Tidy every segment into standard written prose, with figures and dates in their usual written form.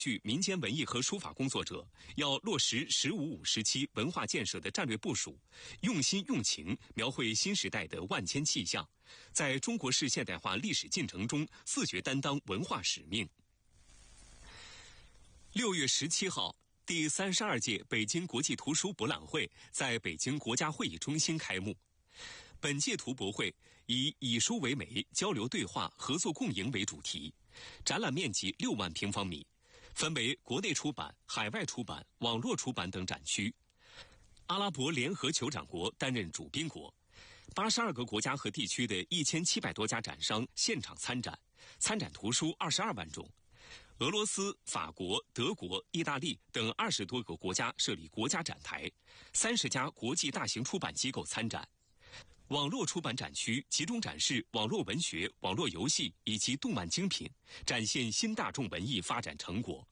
据民间文艺和书法工作者要落实“十五五”时期文化建设的战略部署，用心用情描绘新时代的万千气象，在中国式现代化历史进程中自觉担当文化使命。6月17号，第32届北京国际图书博览会在北京国家会议中心开幕。本届图博会以书为媒、交流对话、合作共赢为主题，展览面积6万平方米，分为国内出版、海外出版、网络出版等展区。阿拉伯联合酋长国担任主宾国，82个国家和地区的1700多家展商现场参展，参展图书22万种。俄罗斯、法国、德国、意大利等20多个国家设立国家展台，30家国际大型出版机构参展。网络出版展区集中展示网络文学、网络游戏以及动漫精品，展现新大众文艺发展成果。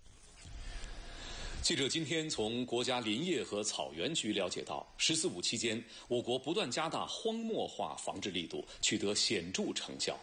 记者今天从国家林业和草原局了解到，“14五”期间，我国不断加大荒漠化防治力度，取得显著成效。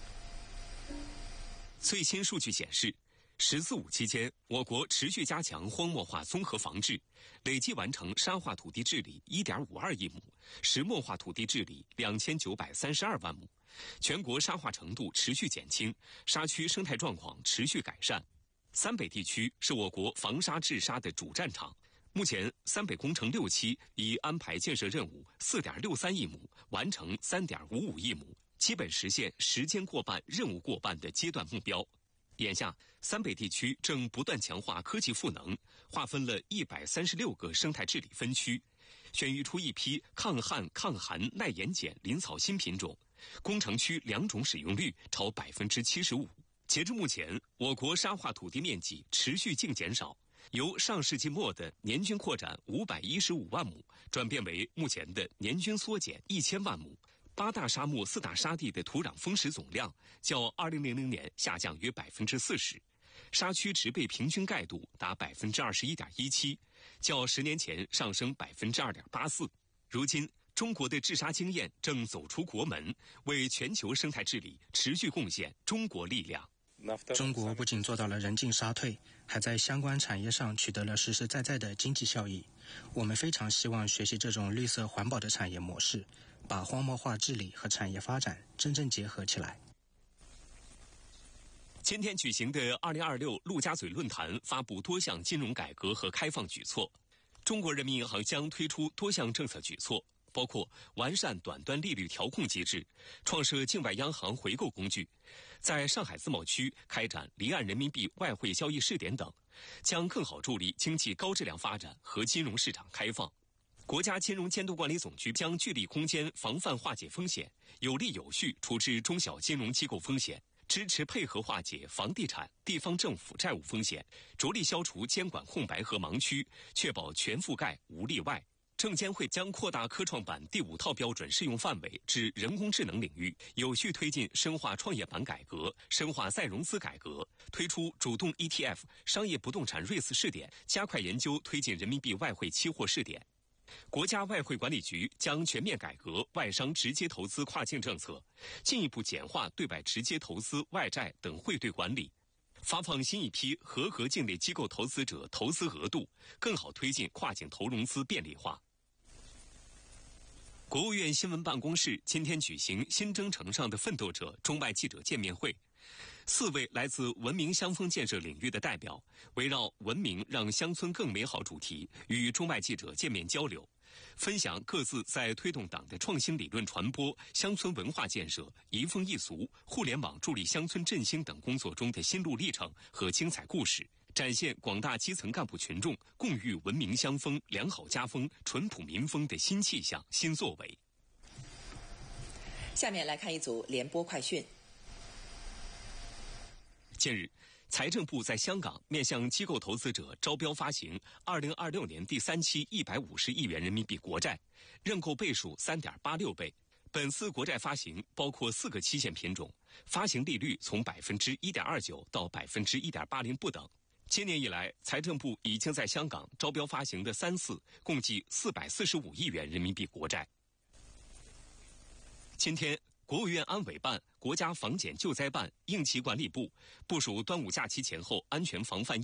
最新数据显示，“14五”期间，我国持续加强荒漠化综合防治，累计完成沙化土地治理 1.52 亿亩，石漠化土地治理2932万亩，全国沙化程度持续减轻，沙区生态状况持续改善。三北地区是我国防沙治沙的主战场。目前，三北工程6期已安排建设任务 4.63 亿亩，完成 3.55 亿亩，基本实现时间过半、任务过半的阶段目标。眼下，三北地区正不断强化科技赋能，划分了136个生态治理分区，选育出一批抗旱、抗寒、耐盐碱林草新品种，工程区2种使用率超 75%。截至目前，我国沙化土地面积持续净减少，由上世纪末的年均扩展515万亩，转变为目前的年均缩减1000万亩。8大沙漠4大沙地的土壤丰实总量较2000年下降约 40%， 沙区植被平均盖度达 21.17%， 较10年前上升 2.84%。如今，中国的治沙经验正走出国门，为全球生态治理持续贡献中国力量。 中国不仅做到了人进沙退，还在相关产业上取得了实实在在的经济效益。我们非常希望学习这种绿色环保的产业模式，把荒漠化治理和产业发展真正结合起来。 今天举行的2026陆家嘴论坛发布多项金融改革和开放举措。中国人民银行将推出多项政策举措，包括完善短端利率调控机制，创设境外央行回购工具，在上海自贸区开展离岸人民币外汇交易试点等，将更好助力经济高质量发展和金融市场开放。国家金融监督管理总局将聚力攻坚防范化解风险，有力有序处置中小金融机构风险，支持配合化解房地产、地方政府债务风险，着力消除监管空白和盲区，确保全覆盖无例外。证监会将扩大科创板第5套标准适用范围至人工智能领域，有序推进深化创业板改革，深化再融资改革，推出主动 ETF 商业不动产 REITs 试点，加快研究推进人民币外汇期货试点。国家外汇管理局将全面改革外商直接投资跨境政策，进一步简化对外直接投资外债等汇兑管理，发放新一批合格境内机构投资者投资额度，更好推进跨境投融资便利化。国务院新闻办公室今天举行新征程上的奋斗者中外记者见面会，4位来自文明乡风建设领域的代表围绕文明让乡村更美好主题与中外记者见面交流，分享各自在推动党的创新理论传播、乡村文化建设、移风易俗、互联网助力乡村振兴等工作中的心路历程和精彩故事，展现广大基层干部群众共育文明乡风、良好家风、淳朴民风的新气象、新作为。 下面来看一组联播快讯。 近日，财政部在香港面向机构投资者招标发行2026年第3期150亿元人民币国债，认购倍数 3.86 倍。本次国债发行包括4个期限品种，发行利率从 1.29% 到 1.80% 不等。今年以来，财政部已经在香港招标发行的3次，共计445亿元人民币国债。今天，国务院安委办、国家防检救灾办、应急管理部部署端午假期前后安全防范